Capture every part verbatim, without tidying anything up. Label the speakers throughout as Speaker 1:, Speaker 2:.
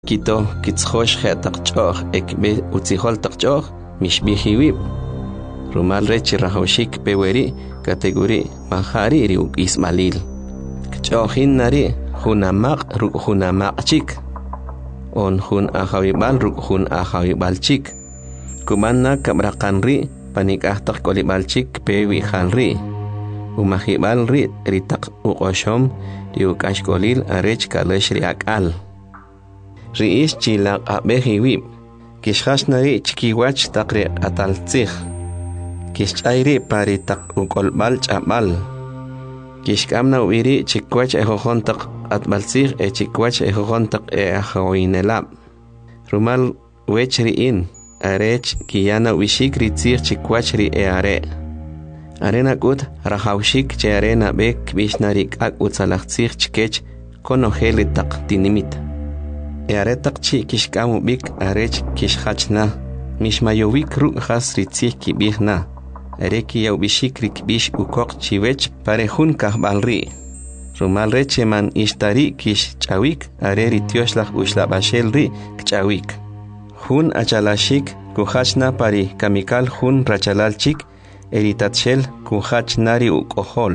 Speaker 1: Kito kitzhosh khetaqchoh ekbe utzihol taqchoh mishbihiwib rumal rechi rahoshik peweri kategori mahari ri ismalil kchohin nari hunamaq ru hunamaq chik on hun ahawibal ru hun ahawibal chik kumanna kabraqanri panikahtak kolibal chik pewi khalri umahibal ri ritaq uqoshom diukashkolil arech kalesh ri akal Riish chilaq abehiwib kishkhashnari chikiwach taqri ataltzig kishchayri pari taq uqolbal ch'abal kishkamna uiri chikwach ejojon taq atbaltzig e chikwach ejojon taq e ajawinelab rumal wechriin arech kiyana wishik ritzig chikwach ri e are arena kut rahawshik che arena bek bishnarik ak utzalachtzig chkech konojeli taq tinimit Earetak chi kishkamu bik arech kishhachna mishmayowik ru has ritzih kibihna areki yaw bishik rikbish ukok chiwech parejun kahbalri rumal reche man ishtari kish chawik areri tioshlach ushlabashel ri kchawik hun achalashik kuhachna pari kamikal hun rachalalchik eritatshel kuhachnari ukohol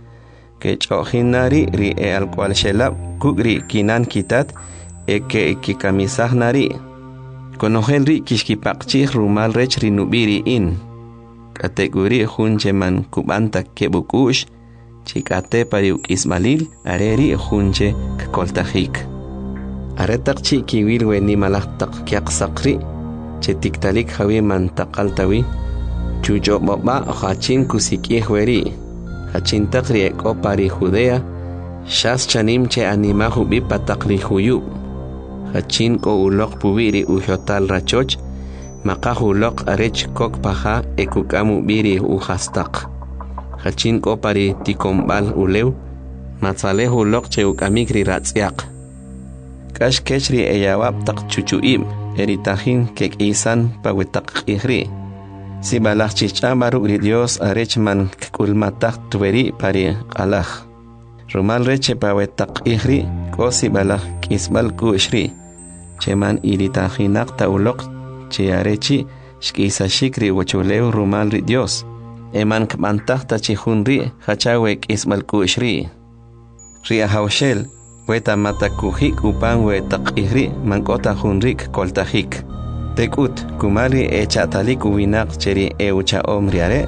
Speaker 1: kechohinari ri e alkwalshelab kugri kinan kitat Eke kikamisahnari Konojelri kishkipakchih rumal rech rinubiri in Kategori huncheman kubanta kebukush Chikate pariuk ismalil areri hunche kakoltajik Aretak chi kiwilwe ni malaktak kiaksakri Chetiktalik hawi man takaltawi Chujo boba hachin kusikihweri Hachin takri eko pari Judea Shas chanim che animahu bipa takri huyub Hachin ko ulok pubiri uhotal rachoch makahu ulok arech kok paha ekukamu biri uhastak Hachin ko pari tikombal ulew matzalehu ulok che ukamikri ratsiak Kash kechri eyawab tak chuchuim eritahin kek isan pawetak ihri Si balach chichamaru ri Dios arech man kulmatak tueri pari alaj Rumal reche pawetak ihri kosi balach kisbal kushri Cheman iritajinak taulok chearechi shkisa shikri wachulew rumal ri Dios eman kmantak tachihunri hachawek ismal kushri ri ahawshel weta matakuhik upan wetak ihri mankota hunrik koltajik tekut kumari echatalik uwinak cheri eucha omriare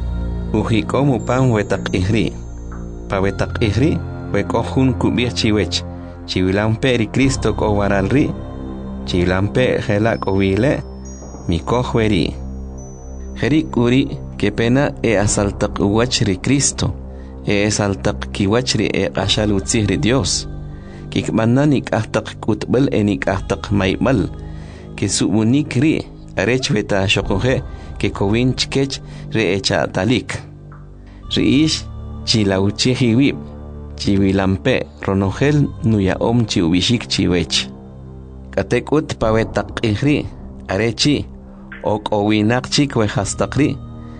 Speaker 1: uhikom upan wetak ihri pawetak ihri wekohun kubir chiwech chiwilampe ri Cristo ko waralri Chilampe helak owile mikohweri Herik uri que pena e asaltak uwachri Cristo e asaltak kiwachri e ashalutzihri Dios kikmananik ahtak kutbel enik ahtak maibal que subunik ri arechweta shokohe que kowin chkech re echa talik riish chilauchihiwib chiwilampe ronogel nuya om chiubishik chiwech Katekut pawetak ihri arechi ok owinak chik wehastakri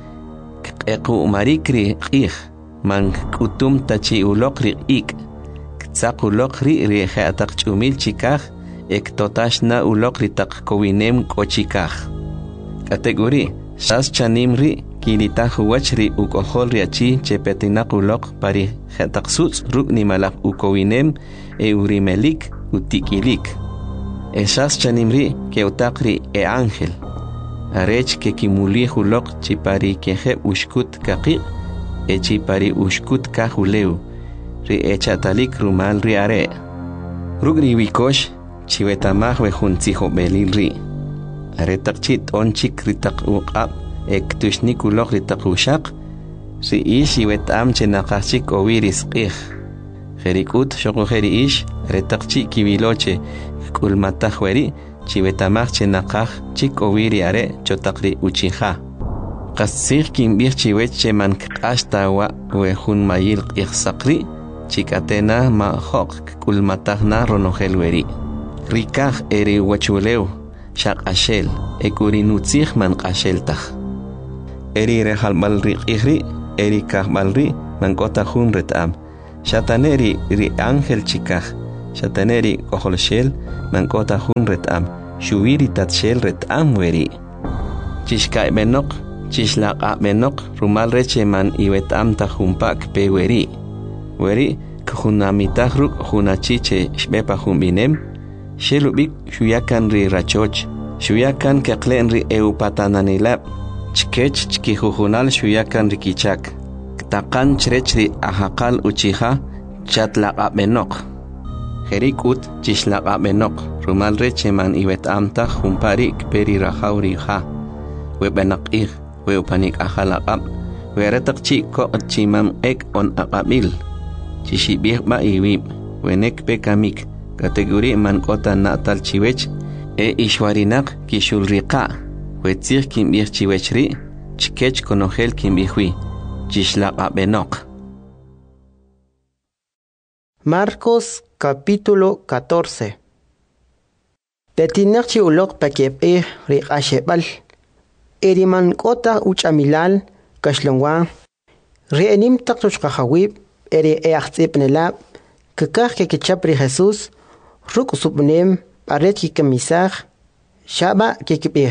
Speaker 1: Keku marikri ih man kutum tachi ulokri ik Ktsak ulokri rieje atak chumil chikaj ek totashna ulokri tak kowinem kochikaj Kategori shas chanimri kilitaj uwachri ukohol riachi chepetinak ulok pari jetak suts ruk nimalak ukowinem e urimelik utikilik Esas chanimri que utakri e ángel arech que kimuli hulok chipari keje ushkut kaqi e chipari ushkut kahuleu ri echatalik rumal ri are rugri wikosh chiwetamaj wejunzijo belil ri are takchit onchik ritak uqab ek tushnikulok ritak ushaq ri ish iwetam chenakachik owiris qih jerikut shoko jeri ish retakchi kibiloche kulmatajweri chiwetamaj chenakaj chik owiri are chotakri uchija qasig kimbir chiwech cheman kashtawa wejun mayil qihsaqri chikatena ma hok kulmatajna ronojelweri rikaj eri wachulew shaqashel ekurinutzij man qasheltaj eri rejalbal riqihri eri kahbalri mankota jun retam shataneri ri ángel chikaj Shataneri koholshel mankota hun retam. Shuiri tatshel retam weri. Chishkai benok, chishlaq benok, rumal reche man iwetam ta humpak pe weri. Weri kuhunamitah ruk hunachiche shbepa humbinem. Shelubik shuyakan ri rachoch. Shuyakan keklen ri eupatananilab. Chkech chkihuhunal shuyakan ri kichak. Ktakan chrechri ahakal uchiha chatlaqa benok. Jerikut chishlaqa benok. Rumal reche man iwetamta humparik peri rahauri ha. Webenak ih, weupanik ahalaqab. Weretak chiko chimam ek on aqabil. Chishibih ba iwib. Wenek pekamik. Kategori man kota natal chiwech. E ishwarinak kishulriqa. Wetzir kimbih chiwechri. Chikech konogel kimbihwi. Chishlaqa benok.
Speaker 2: Marcos capítulo catorce. Petinak chi ulok pakep e rik ashebal. Eriman kota uchamilal kashlongwa. Reenim taktuch kahawib. Eri e achtip nelab. Kekah kekechap ri Jesus. Ruk subnem paret ki kamisar. Shaba kekipir.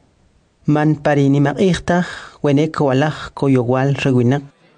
Speaker 2: Man parinimak ihtah. Wenek walak koyowal reguinak.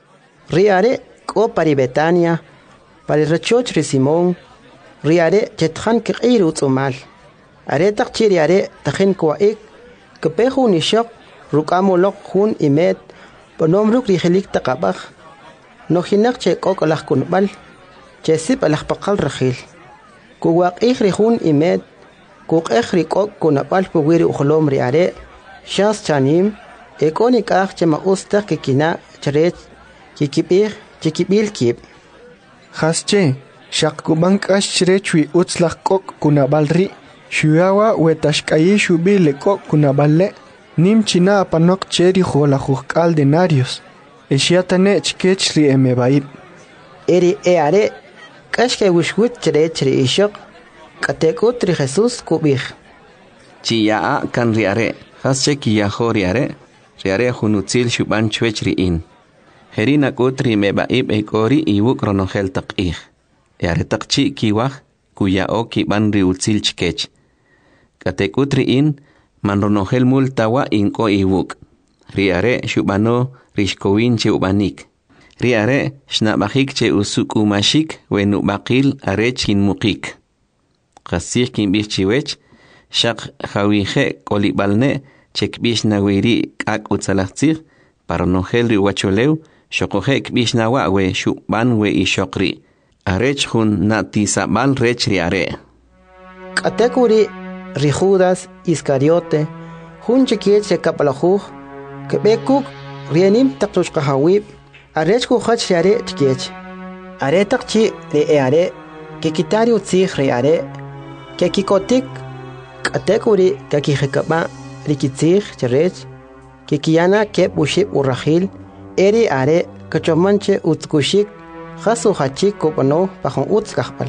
Speaker 2: Riare ko pari Betania. Pari rachoch ri Simon. Riare jethan kekir utsumal. Are takchiri are takhin kwa ik kepehu ni shok rukamolok hun imet bonom ruk rihelik takabak no hinak che kokolak kunbal che sip alak pakal rakhil kuwak ik hun imet kuk ekhri kok kunabal puwiri ukholom ri are shas chanim ekonik akh che maustak kikina chret kikipir kikibil kip
Speaker 3: khasche shak kubank ashrechui utslak kok kunabal ri Shuyawa wetashkayi shubile ko kunabale nim china apanok cheri jola jukal denarios. Eshiatane chkech ri emebaib.
Speaker 2: Eri eare kashke wishwit chere chri ishok katekut ri Jesus kubih.
Speaker 1: Chiyaa kan riare. Hasche kiyaho riare. Riare hunutzil shuban chwech ri in. Herina kutri mebaib ekori iwuk ronogel takih. Eare takchi kiwah kuya o kiban ri utzil chkech. Katekutri in manronogel multawa inko iwuk. Riare shubano rishkowin che ubanik. Riare shnabahik che usuk umashik wenubakil arech in mukik. Kasir kin bichiwech shak hawije kolibalne chekbish nawiri kak utsalachtir paronogel ri wacholeu shokoje kbish nawa we shuban we ishokri. Arech hun natisabal rech riare.
Speaker 2: Katekuri ri Judas Iscariote hun chikiet se kapalajuj kebekuk rienim taktuch kahawib arech ku khach yare chikiet are takchi re are ke kitari utzig re are ke kikotik katekuri ke kihekaba rikitzig cherech ke kiana ke bushib urahil eri are kachomanche utzkushik khasu hachik kopano pahon utzkahpal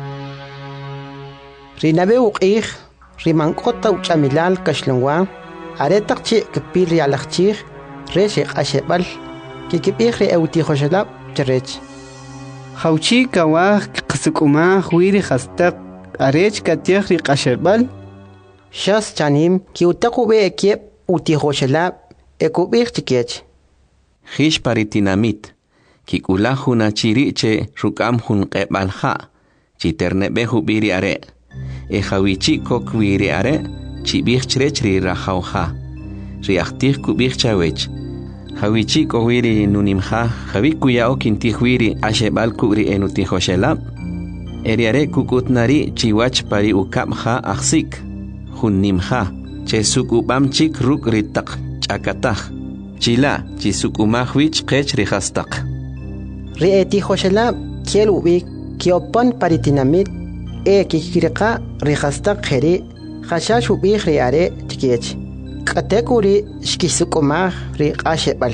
Speaker 2: rinabe uqih rimankota uchamilal kashlongwa are takchi kepil rialachchig reshik ashebal kikipih re euti khoshalab cherech
Speaker 4: Hauchi kawah qasukuma huiri khastak arech katiah ri qashebal
Speaker 2: shas chanim ki utaku be ekiep uti khoshalab ekubih chikech
Speaker 1: Hish paritinamit kikula huna chiriche rukam hun qebalha chiterne behu biri are e hawichi kok wiri are chibih chrechri rahauha riachtih kubih chawech hawichi ko wiri nunimha hawiku yao kintih wiri ashebal kuri enuti hoshelab eriare kukutnari chiwach pari ukabha aksik hunnimha che sukubam chik ruk ritak chakatah chila chisukumahwich qech rihastak
Speaker 2: rieti hoshelab kiel ubik kiopan paritinamit e kikirqa rihastak kheri khashash ubik riare tikech katekuri shkisukumah ri qashebal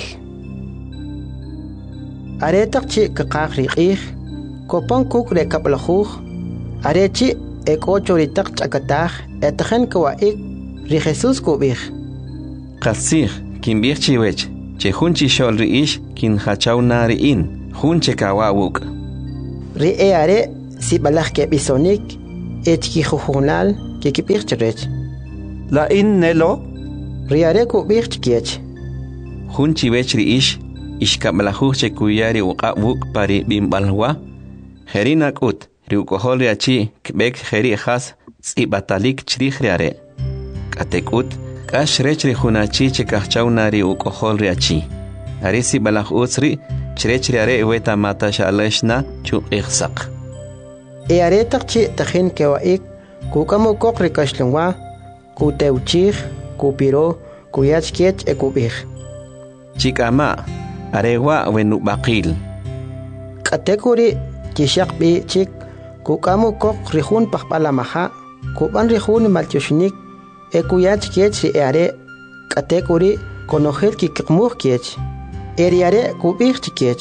Speaker 2: aretak chi kaqaq riqih kopan kuk re kaplajuj arechi ekochoritak chakatah etjen kwaik ri Jesus kubih
Speaker 1: qasir kimbih chiwech che hunchi shol riish kin hachaw nari in hunche kawawuk
Speaker 2: ri e are si balaj ke bisonik et ki khujunal ke ki pirchrech
Speaker 1: La in nelo
Speaker 2: riare ku birchkiech
Speaker 1: Hun chiwech ri ish ishkablajuj che kuyari uqabuk pari bimbalwa Herina kut ri ukohol ri achi kbek heri khas tsibatalik chrij riare Katekut kash rech ri hunachi che kahchaunari ukohol ri achi Arisi balaj utsri chrech riare weta mata shaleshna chu ikhsaq
Speaker 2: e aretak chi tahin ke waik ku kamo kok ri kashlwa ku teuchich ku piro ku yachkech e ku bih
Speaker 1: Chikama arewa wenu baqil
Speaker 2: Katekuri kishaq bi chik ku kamo kok rihun pakpala maha ku ban rihun malchushinik e ku yachkech ri are katekuri konohel ki kmuh kech eriare ku bih chikech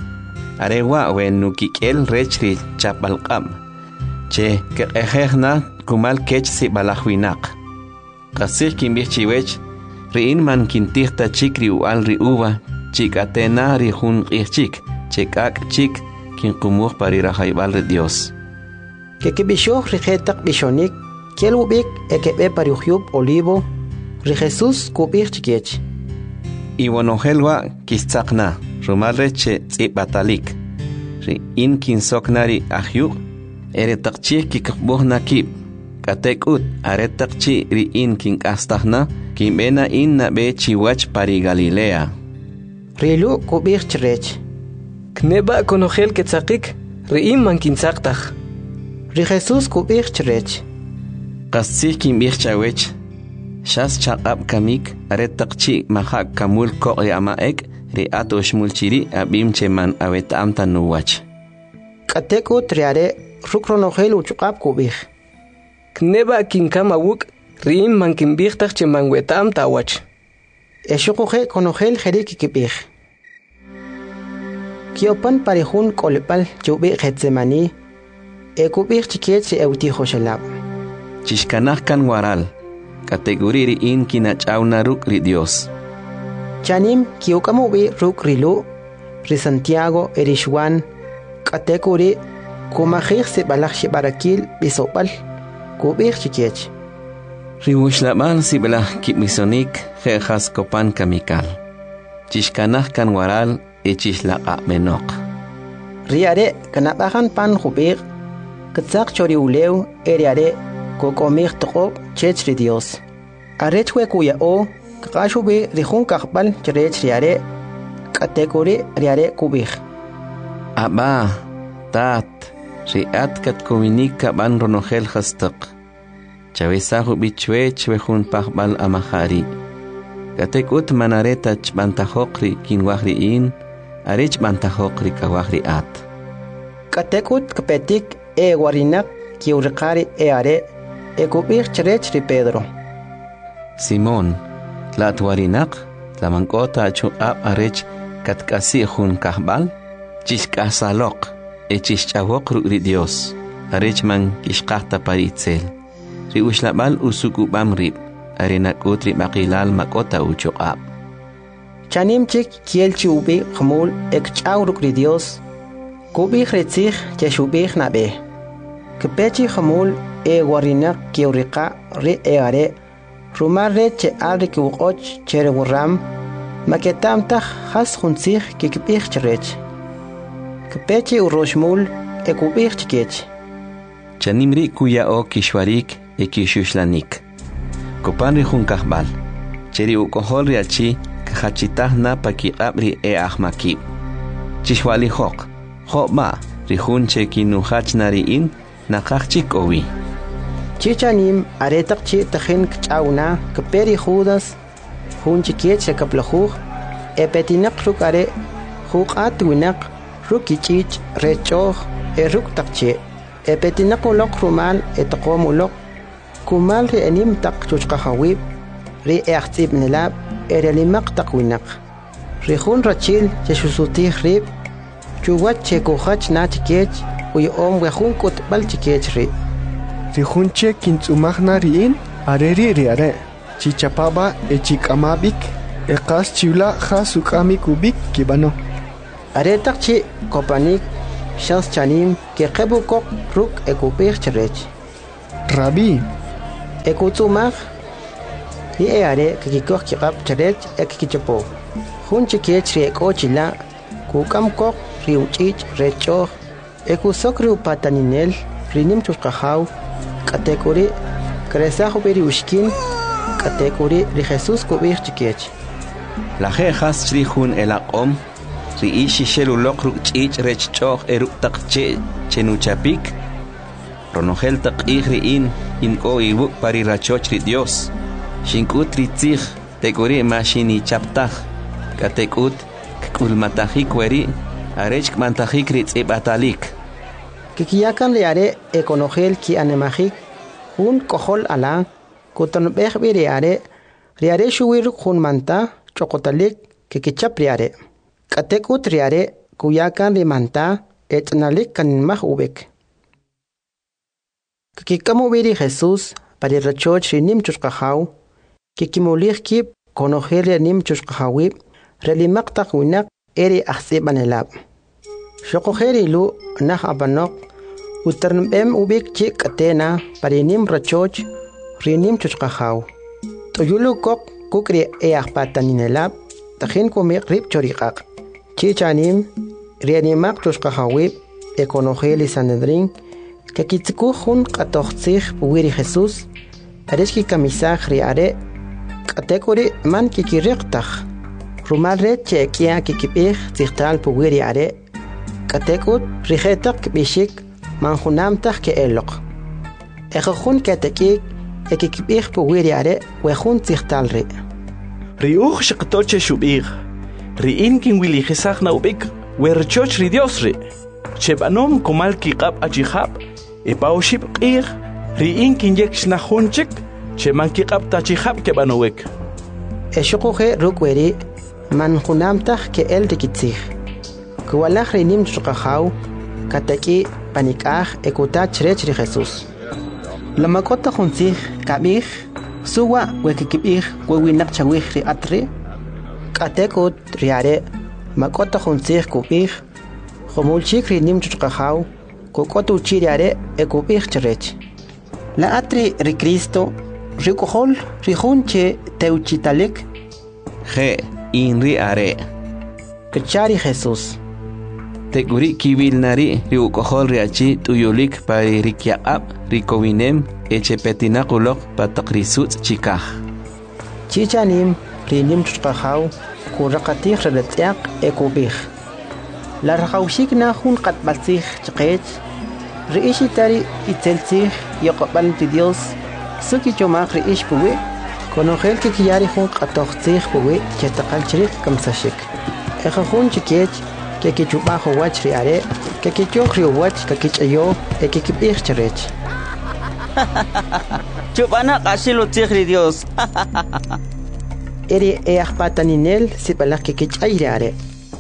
Speaker 1: Arewa wenu kikel rechri chapalqam che ke ejehna kumal kech si balahwinak Qasih kimbih chiwech riin man kintihta chikri ual ri uva chikatena ri hun qihchik chikak chik kin qumuh pari rahaybal ri Dios
Speaker 2: que que bishoh rijetak bishonik kiel ubik e que be pariuhyub olivo ri Jesús kubich chikech
Speaker 1: Iwonohelwa kistzaqna rumalre che tsibatalik ri in kinsoknari ahyu ere taqchih kikbuhna kib katekut are taqchi ri in kinkastahna kimbena in na be chiwach pari Galilea
Speaker 2: rilu kubich chrech
Speaker 5: kneba konogel ketzaqik ri in man kinsaqtaj
Speaker 2: ri Jesús kubich chrech
Speaker 1: qasih kimbih chawech shas chaqab kamik are taqchi mahak kamul ko yamaek ri atosh mulchiri abim cheman awetam tanuwach
Speaker 2: katekut riare rukronogel uchuqab kubich
Speaker 5: kneba kinkama wuk ri in man kimbihtaj che man wetam tawach
Speaker 2: eshuqoje konogel jerik kibich Kiopan parihun kolpal chubi Getsemani e kubich chikech si euti joshelab
Speaker 1: Chishkanaj kan waral kategoriri in kinachawna ruk ri Dios
Speaker 2: Chanim kiokamubi ruk rilu ri Santiago erishwan kategori kumajij si balaj shibarakil bisopal kubich chikech
Speaker 1: Riwushlaban si bela kimisonik jejas kopan kamikal Chishkanaj kan waral Echishlaqa menok
Speaker 2: Riare kanabajan pan jubir Katzak chori uleu eriare kokomir toko chech ri Dios Arechwe kuya o kakashubi rihun kakbal cherech riare katekori riare kubir
Speaker 1: Aba tat riat kat kominika ban ronogel hastak Chavesahu bichwech wehun pakbal amahari Katekut manareta chbantajokri kinwahri in Arich bantajokri kawahri at
Speaker 2: Katekut kapetik e warinak kiurikari e are e kubir cherech ri Pedro
Speaker 1: Simón tlat warinak tlamanqota chu ab arech katkasi hun kahbal chishkasalok e chishchawok ri Dios arech man kishqahta paritzel ri ushlabal usukubam rib arena kutri maqilal makota uchuqab
Speaker 2: Chanim chik kiel chubi khmul ek chawruk ri Dios kubi khretzig cheshubig nabe kepechi khmul e warinak kiuriqa ri eare rumarre che alri kuqoch chere wuram maketam takh khas khunzig kikbig chrech kepechi uroshmul e kubig chkech
Speaker 1: Chanimri kuya o kishwarik e kishuslanik Kopanri jun kahbal cheri ukohol riachi kachitahna paki abri e ahmakib Chishwali hok homa rihun che kinuhachnari in nakachik owi
Speaker 2: Chichanim aretak chi tahin kchauna kperi Judas hun chikiech kaplahu e petinak rukare huqat winak rukichich rechoh e ruk takche e petinak ulok rumal e taqomulok kumal ri anim tak chuchqahawib ri ehtib nilab e relimak takwinak ri hun rachil cheshusuti rib chuwat chekuhach na chikech uy om wehun kut bal chikech ri
Speaker 3: Rihunche kintzumahna riin areri riare chichapaba e chikamabik e qas chiula khasukami kubik kibano
Speaker 2: aretak chi kopanik Shas chanim que kebu kok ruk ekupich cherech.
Speaker 3: Rabí,
Speaker 2: Ekutumach ni eare que kikok kikap cherech ekikichapo. Hun chikech ri ekochila kukam kok riuchich recho ekusok riu pataninel rinim chuskahaw katekuri kresajo beri ushkin katekuri ri Jesus kubich chikech.
Speaker 1: La jejas chrijun el aqom, ri ishi shelulok ruchich rechchoch eruk takche chenuchapik, ronogel takich riin inko ibuk pari rachoch ri Dios, shinkut ritzich tekuri mashini chaptach, katekut kulmatahik weri, arech kmantahik ritzibatalik.
Speaker 2: Kikiyakan liare ekonogel ki anemahik, hun kohol ala, kutanbech biriare, riare shuwir hun manta, chokotalik kikichap riare. Katekut riare kuyakan rimanta etnalik kanmah ubek. Kikikamu biri Jesus pari rachoch rinim chushkahaw, kikimulich kip konogel rinim chushkahawib, relimak takwinak eri ahsibanelab. Shokogeri lu nah abanok, uternbem ubik chik katena parinim rachoch rinim chushkahaw. Toyulu kok kukri each pataninelab, tahin kumik rip chorikak. Chichanim, rianimak chushkahawib, ekonogeli sanedrin, kakitikuhun katochzich puwiri Jesus, areshki kamisach riare, katekuri man kikiriktach. Rumalre chekia kikipich zichtal puwiri are, katekut rijetak bishik manjunamtach ke elok. Ejojun katekik, ekikipich puwiri are, wejun zichtal re.
Speaker 6: Riuch shaktoche shubir. Riin kin wili jesach na ubik, werchoch ri Dios ri. Chebanom komal kikap achihab, e pauship qir, riin kin yek shnahunchik, cheman kikap tachihab kebanowek.
Speaker 2: Eshokoje rukweri, manjunamtach ke el rikitzich. Kuwalach rinim chukahaw, kataki panikach ekutach rech ri Jesus. Lamakota junzich kabich, suwa wekikipich wewinak chawich ri atri, katekut riare, makota junzich kupich, jomulchik rinim chukahaw, kukotu chiriare ekupich cherech. La atri ri Cristo, rikuhol rihunche teuchitalik,
Speaker 1: Je inri are.
Speaker 2: kachari Jesus.
Speaker 1: Tekuri kibil nari riukohol riachi tuyulik pari rikiaap rikovinem echepetinakulok patakrisut chikah.
Speaker 2: Chichanim rinim chukahaw, kurakatich redetiak ekupich. La rakawshik na hun katbalsich chikech, riishitari itzelsich yokopal ti Dios, suki chomach riish puwe, konogel kikiyari hun katochzich puwe chetakal chirik kamsashik. Ejajun chikech, kekichubajo wach riare, kekichok rio wach kekichayo, ekikipich cherech.
Speaker 7: Chupana kasilo tigri Dios.
Speaker 2: Eri eachpataninel sipalak kekichayriare.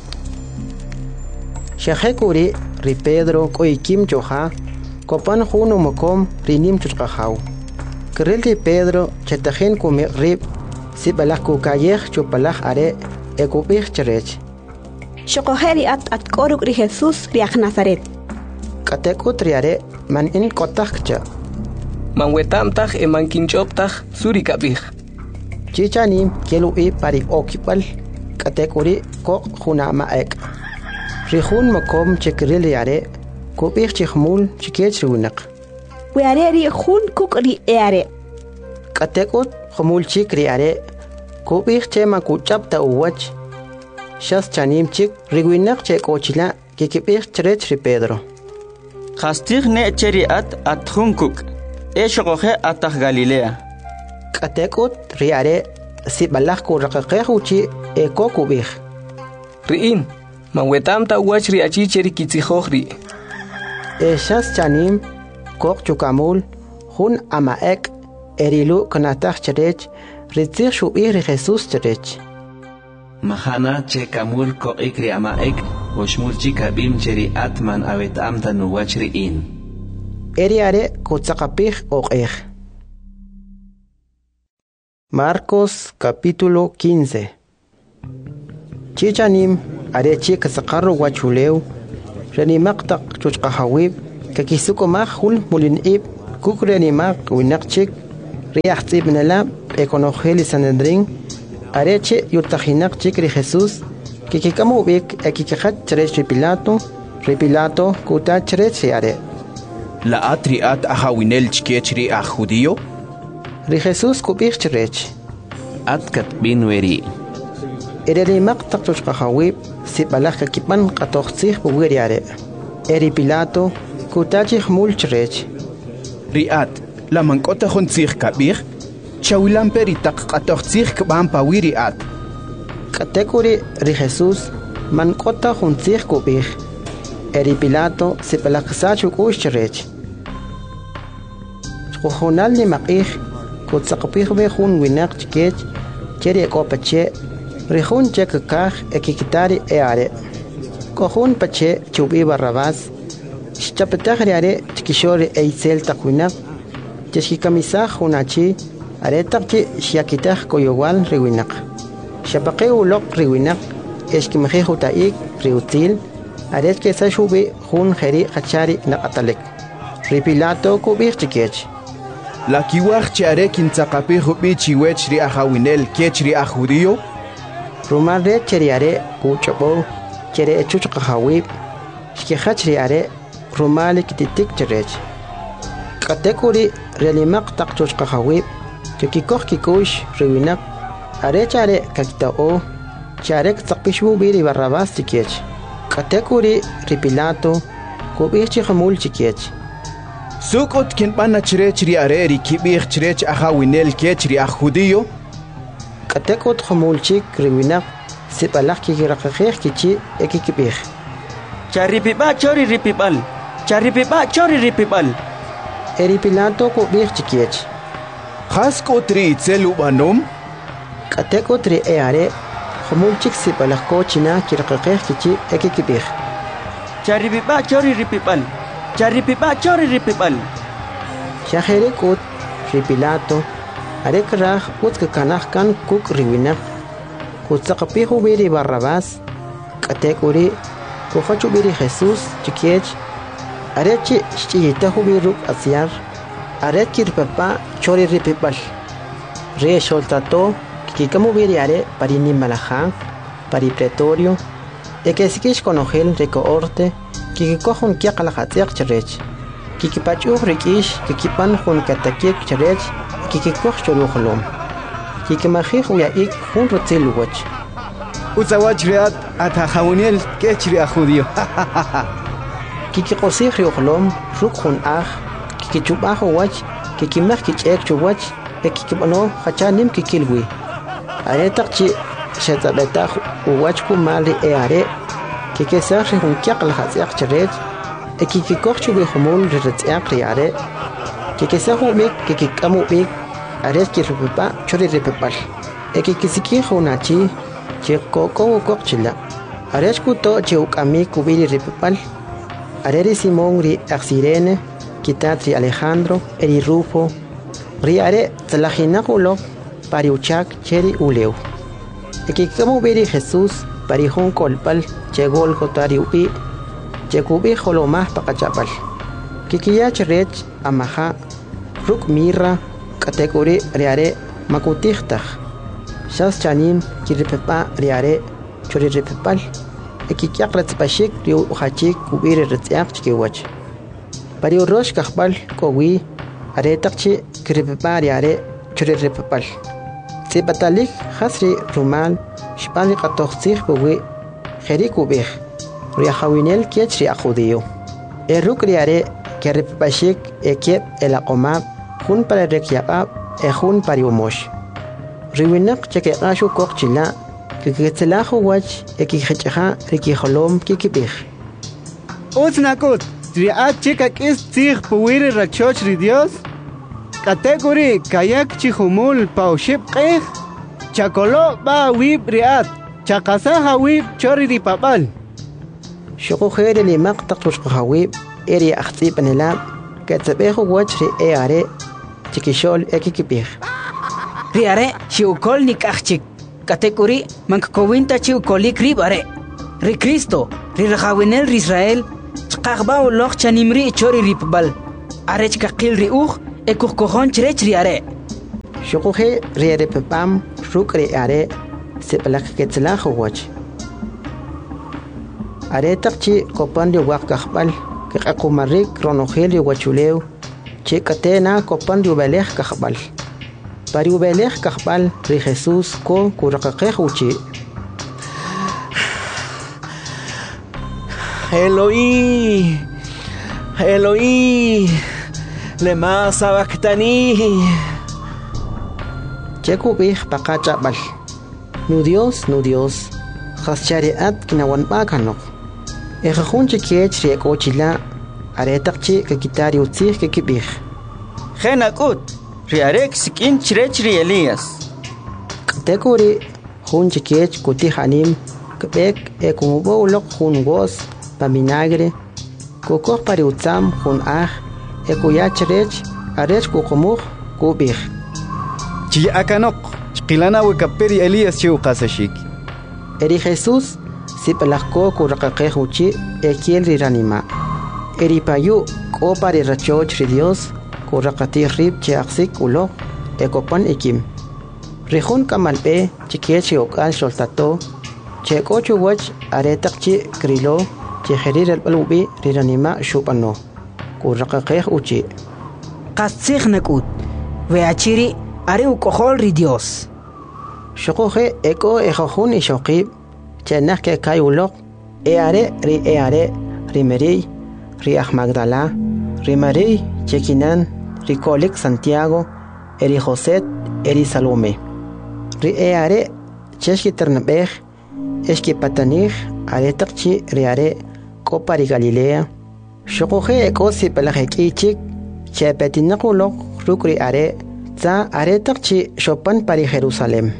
Speaker 2: Shahekuri ri Pedro koikim joha, kopan juno mokom rinim chukahaw. Kerel ri Pedro chetajen kume rib, sipalak kukayech chupalak are, ekupich cherech.
Speaker 8: Shokogeri at at koruk ri Jesus riak Nazaret.
Speaker 2: Katekut riare man in kotakcha.
Speaker 5: Manwetamtach e mankinchoptach suri kabich.
Speaker 2: Chichanim kielu i parik okipal, katekuri kok junama ek. Rihun makom chekril riare, kupich chikhmul chikech runak.
Speaker 8: Weare ri hun kuk ri eare.
Speaker 2: Katekut khumul chik riare, kupich chema kuchapta uwach. Shas chanim chik rigwinak chek ochila kikipich cherech ri Pedro.
Speaker 7: Khastig ne cheri at at hunkuk. E shokoje atach Galilea.
Speaker 2: Katekut riare, sibalak ku rakakeh uchi eko kubich.
Speaker 5: Riin, manwetamta wach riachi cheri kitzijohri.
Speaker 2: E shas chanim, kok chukamul, hun amaek, erilu kanatach cherech, ritzich shubih ri Jesus cherech.
Speaker 1: Mahana che kamul ko ikri ama ek, oshmulchi kabim cheri atman avetam tanu wachri in.
Speaker 2: Eriare kutzakapich okech. Marcos capítulo quince. Chichanim are chik sakarro wachuleu, renimaq taq chuchqajawib kakisukumaj jul mulin'ib kuk renimaq winaqchik riaxtz'ib nalab ekonojeli sanedrin areche yurtajinaq chik ri Jesús kikikamu'bik ekikajach cherech ri Pilato ri Pilato kuta cherech ri are
Speaker 9: la atriat ajawinel chkech ri aj judío
Speaker 2: ri Jesús kub'ij cherech
Speaker 1: at katbin weri
Speaker 2: erenimaq taq chuchqajawib sib'alaj kakipan qatoj tzij puwiri are eri Pilato kutachij mul cherech
Speaker 9: riat la mank'ota jun tzij kab'ij chawilan peri taq q'atoj tzij kb'an pawi riat
Speaker 2: k'atekuri ri Jesús mank'ota jun tzij kub'ij eri Pilato sib'alaj qsach uk'ux cherech chqujunal nimaq'ij kutzaqpij b'e jun winaq chkech cheri ek'opache ri jun che kakaj ekikitari e are k'ojun pache chub'i Barrabás xchapetaj ri are chkixol ri eysel taq winaq chexkikamisaj jun achi are taq chi xyakitaj koyowal ri winaq xapaqej uloq ri winaq exkimajij uta'ik ri utzil are chkesax ub'i jun jeri qachari naq'atalek ri Pilato kub'ij chikech
Speaker 9: la kiwaj che are kintzaqapij ub'i chiwech ri ajawinel kech ri aj judío
Speaker 2: rumal re cheri are kuch'ob'ow cheri echuchqajawib xkijach ri are rumal kititik cherech k'atekuri renimaq taq chuchqajawib kikikoj kikux ri winaq are chare kakita'o chare ktzaqpix ub'i ri Barrabás chikech k'atekuri ri Pilato kub'ij chijmul chikech
Speaker 9: suk'ut kinb'ana cherech ri are ri kib'ij cherech ajawinel kech ri aj judío
Speaker 2: k'atekut jmul chik ri winaq sib'alaj kikiraqajij kichi ekikib'ij
Speaker 7: charipib'a chori ripib'al charipib'a chori ripib'al
Speaker 2: eri Pilato kub'ij chikech
Speaker 9: qas k'ut ri itzel ub'anom
Speaker 2: k'atekut ri e are jmul chik sib'alaj ko china kiraqajij kichi ekikib'ij
Speaker 7: charipib'a chori ripib'al charipib'a chori ripib'al
Speaker 2: xajeri k'ut ri Pilato are kraj utz kakanaj kan kuk ri winaq kutzaqpij ub'i ri Barrabás k'atekuri kujoch ub'i ri Jesús chikech are chi xch'iytaj ub'i ruk' asyar are kirpapa chori ripib'al ri xoltato kikikam ub'i ri are pari nimalajan pari pretorio ekesikix konojel ri cohorte kikikoj jun kyaq lajatz'eq cherech kikipach'uj ri k'ix kikipan jun katakik cherech kikikoj chorujlom kikimajij uya'ik jun rutzil uwach
Speaker 4: utzawach riat atajawinel kech ri aj judío
Speaker 2: kikiqosij ri ujlom ruk' jun aj kikichub'aj uwach kikimaj kich'ek chuwach e kikib'anoj jachá nim kikilwi are taq chi xetz'ab'etaj uwach kumal ri e are kikesaj ri jun kyaq lajatz'eq cherech e kikikoj chub'i jumul ri ritz'eq ri are kikesaj ub'ik kikik'am ub'ik are kirpip'a chori ripib'al e kikisikij jun achi che ko'kow ukoq chila are xkuto' che uk'amik ub'i ri ripib'al are ri Simón ri aj Cirene kitat ri Alejandro eri Rufo ri are tzalajinaq uloq pari uchak cheri ulew e kikik'am ub'i ri Jesús pari jun kolp'al che Gólgota ri ub'i che kub'ij jolomaj paqach'ab'al kikiyach cherech amaja ruk' mirra k'atekuri ri are makutijtaj xas chanim kiripib'a ri are chori ripib'al e kikyaq retz'paxik ri ujachik ub'i ri ritz'eq chkiwach pari urox kajb'al k'owi are taq chi kiripib'a ri are chori ripib'al tz'ib'atalik jas ri rumal xb'an ri q'atoj tzij puwi jeri kub'ij ri ajawinel kech ri aj judío e ruk' ri are kiripib'axik e keb' elaq'omab jun para rekyab'ab e jun pari umox ri winaq che keq'ax ukoq chila kikitzelaj uwach e kijech'aja ri kijolom kikib'ij
Speaker 4: utz nak'ut riat chi kak'is tzij puwi ri rachoch ri Dios k'atekuri kayak chi jumul pa oxib' q'ij chakolo' b'a awib' riat chaqasaj awib' chori ripab'al
Speaker 2: xuqujej ri nimaq taq chuchqajawib' e ri aj tz'ib' anelab' ketz'ab'ej uwach ri e are chikixol e kikib'ij
Speaker 10: ri are xi'ukol nik'aj chik k'atekuri mankakowinta chi ukolik rib' are ri Cristo ri rajawinel ri Israel Chqaqba uloq chanimri chori ripbal. Arech kaqil riuj ekuj kojon chrech riare.
Speaker 2: Shukuhe riare pepam rukre are sepalak ketzlah wach. Are takchi kopan di wak kahbal ke akumarik ronogel di wachuleu che katena kopan di ubeleh kahbal. Pari ubeleh kahbal ri Jesus ko kurakakeh uchi.
Speaker 6: Eloi, Eloi, lema sabactani.
Speaker 2: Chekubih pakachabal. Nu Dios, nu Dios. Haschariat kinawan bakanok. Ejajun chekiech riekochila. Aretakchi kakitari utzih kekibih.
Speaker 7: Genakut, riarek sikin chrech ri Elias.
Speaker 2: Tekuri hun chekiech kutihanim. Kebek ekumubo ulok hun gos. Paminagre, kokok pari utzam hun ah, ekuyach rech, arech kukumuk, kubih.
Speaker 9: Chi akanok, chilana wekaperi Elias chiu kasashik.
Speaker 2: Eri Jesus, si pelakko kurakakeh uchi, ekiel riranima. Eri payu, ko pari rachoch ri Dios, kurakati rib che aksik ulo, ekopan ikim. Rihun kamalpe, chikiech okal soltato, che kochu wach aretak chi krilo, Cheherir el balubi riranima shupano. Kurakakeh uchi.
Speaker 10: Qatsig nakut. Veachiri are ukohol ri Dios.
Speaker 2: Shokohe eko ejojun y shokib. Chenak ke kai ulok. Eare ri eare rimeri ri Magdala. Rimeri chekinan ri kolik Santiago. Eri Joset eri Salome. Ri eare cheshki ternabeh. Eshki patanich are takchi riare. Kopari Galilea. Shokohe ekosi pelajekichik. Chepetinakulok rukri are. Za are takchi shopan pari Jerusalem.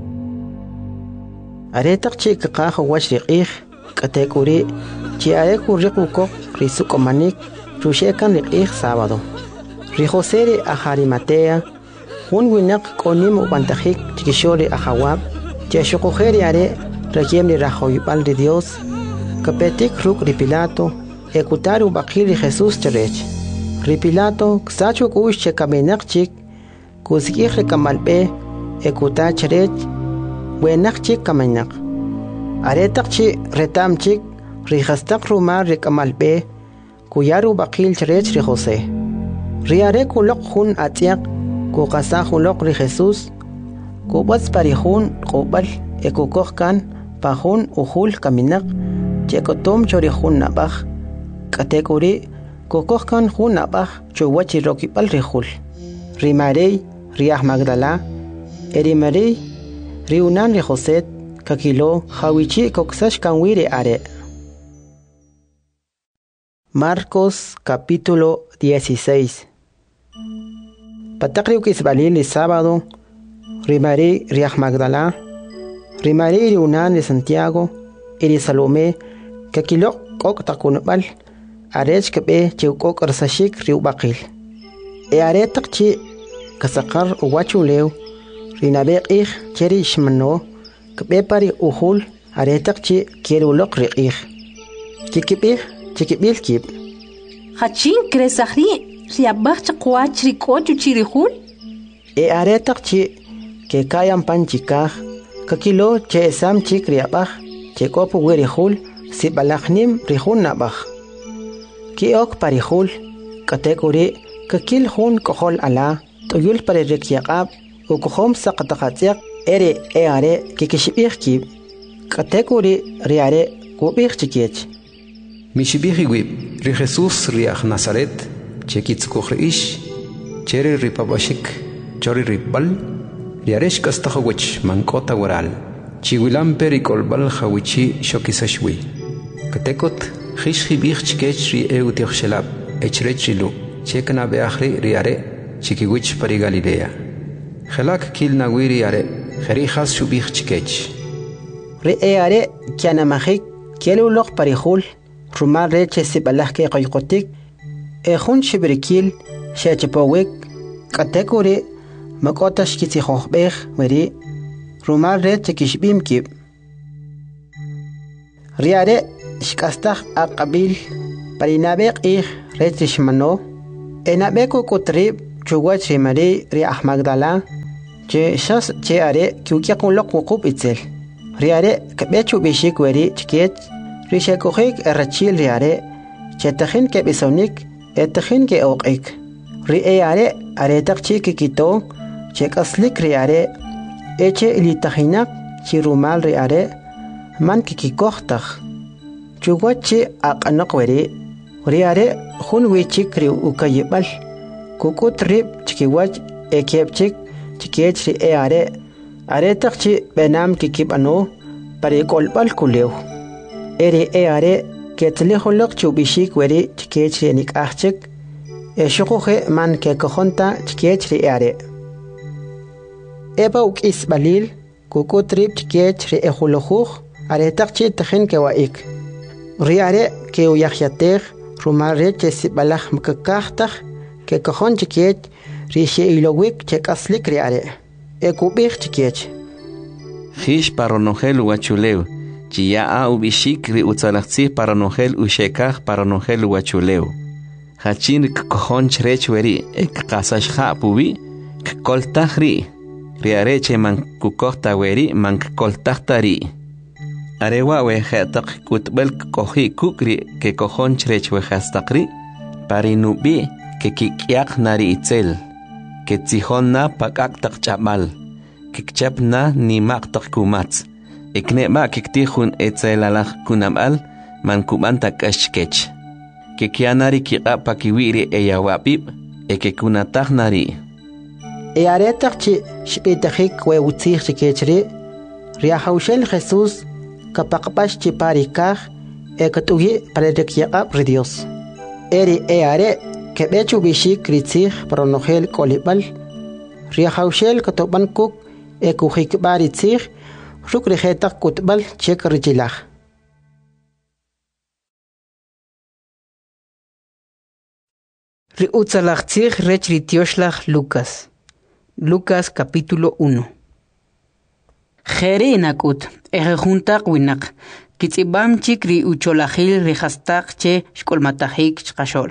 Speaker 2: Are takchi kakah wachriqih. Katekuri. Chi are kurikukok risukomanik. Rushekan riqih sábado. Rijoseri ajarimatea. Un winak konim ubantajik chikishori ajawab. Che shokoheri are. Requiemni rajoypal de Dios. Kapetik ruk ripilato, ekutaru bakili Jesus cherech. Ripilato, ksachu kush che kamenak chik, kusikih rekamalpe, ekuta cherech, buenak chik kamenak. Aretak chi retam chik, rihastak rumar rekamalpe, kuyaru bakil cherech ri Jose. Riare kulok hun atiak, kukasa hulok ri Jesus, kubats parihun kubal, ekukohkan, pahun uhul kaminak, Chekotom chori hun nabaj. Katekuri, kokohkan hun nabaj, chuwachi rokipal rihul. Rimarei, riah Magdala, erimarei, riunan rijoset, kakilo, hawichi koksash kanwire are. Marcos capítulo dieciséis. Patakriu kisbalil el sábado, rimarei, riah Magdala, rimarei riunan de Santiago, eri Salome, Kakilo kok takunbal arech kebe chiukok arsashik riu bakil. E aretak chi kasakar uwachuleu rinabek ich cheri shmano kebe pari uhul aretak chi kierulok riqih. Kikibih chikibil kib.
Speaker 8: Hachin kresahri riabach chakwach rikochu chirihul.
Speaker 2: E aretak chi ke kayan panchikah kakilo che sam chik riabach che kopu werihul si balachnim rihun nabach. Ki ok parihul, katekuri, kakil hun kohol ala, toyul pare rekiaqab, ukohom saqataqatiaq, ere eare kikishibih kib, katekuri riare kubih chikiech.
Speaker 1: Mishibih wib, ri Jesus riach Nazaret, chekitzukuh ish, chere ripabashik, chori ripbal, riaresh kastahawich mankota waral, chiwilam perikolbal hawichi shokisashwi. Katekot, Hishhi bich chikech ri eutioch shelab, echrechilu, chekna beachri riare, chikiwich pari Galilea. Helak kil nawiri are, herijas shubich chikech.
Speaker 2: Ri eare, kianamahik, kielulok parihul, rumar reche sibalahke koykotik, ehun shibrikil, shechepowik, katekuri, makotash kitihohbech, meri, rumar reche kishbimkib. Riare, Shkastah aqabil parinabeq ih retrishmano enabeko kotrib chuwach rimari ri ahmagdala che shas che are kyukyakun lok wukup itzel riare kebechu bishik weri chket rishakohik erachil riare chetakhin kebisonik etakhin ke oqik ri eare are takchi kikito chekaslik riare eche ilitahinak chirumal riare man kikikohtakh chuwachi aqanaq weri riare hun wichik ri ukayibal kukutrib chikiwach ekepchik chikech ri eare are takchi benam kikibano parikolbal kulew eri eare ketlihulok chubishik weri chikech ri nikachik eshukuhe man kekohonta chikech ri eare eba ukis balil kukutrib chikech ri ehulohuj are takchi takhin kewaik riare ke uyahyatej rumare chesibalaj mkakahtaj ke kojon chikech rishe ilowik chekaslik riare ekubij chikech
Speaker 1: Hish paronogel uachulew chia a ubishik ri utzalachzi paronogel ushekaj paronogel uachulew hachin kojon chrech weri ek kasashja pubi koltaj ri riare che man kukota weri man koltaj ri arewa we khatak kutbel kohi kukri ke kojon chrech we khastaqri parinubi ke kikyak nari itzel ke tzihonna pakak tak chamal kikchapna ni mak tak kumats ekne ma kiktihun etzelalaj kunamal man kumanta kashkech ke kianari kiqa pakiwiri eyawapib eke kunataj nari
Speaker 2: e aretakchi shpitajik we utzij chikechri riahaushel Jesús kapaqpash chiparikaj ekatugi parerekyaqab ri Dios eri eare kebechu bishik ritzij paronogel kolibal riahaushel katobankuk ekujikbar itzij rukrijetak kutbal chek rijilaj
Speaker 10: ri utzalachtzij rech ritioshlag Lucas Lucas capítulo uno Jere nakut eje juntaq winak kitzibam chik ri ucholajil ri hastaq che shkolmatajik chqashol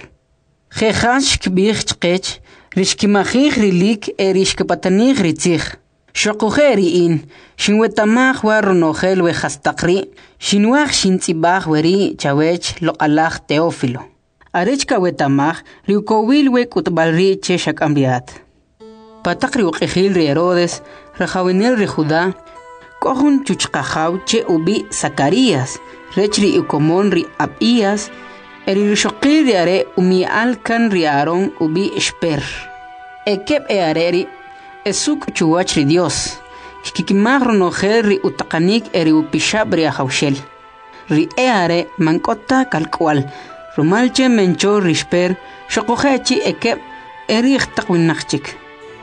Speaker 10: Jejash kbij chqech rishkimajij rilik erishkpatanij ritzij shoqujeri in shinwetamaj wa ronogel we hastaqri shinwaj shintzibaj weri chawech loqalaj Teófilo arech kawetamaj riukowil we kutbalri che shakambiat patak riuqijil ri Herodes rajawinel ri Judá kohun chuchqajaw che ubi Zacarías rech ri ukomon ri Abías eri rishoqil ri are umi alkan ri Aarón ubi Esper ekep e areri esuk chuwach ri Dios shkikimaj ronogel ri utaqanik eri upishab ri ajawshel ri e are mankota kalkwal rumalche mencho ri Esper shoqojechi ekep eri ihtaqwinachchik